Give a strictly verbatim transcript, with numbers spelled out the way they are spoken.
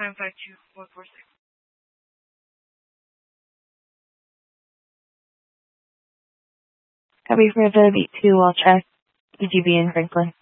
nine five two one four six. Copy for the beat two, I'll check. E G B in Franklin.